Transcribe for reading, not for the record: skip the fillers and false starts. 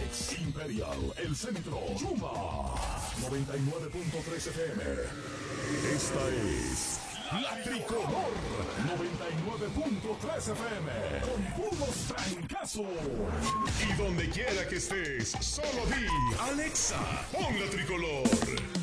Phoenix, Imperial, El Centro, Yuma, 99.3 FM. Esta es La Tricolor, 99.3 FM, con puros trancazos. Y donde quiera que estés, solo di, Alexa, pon La Tricolor.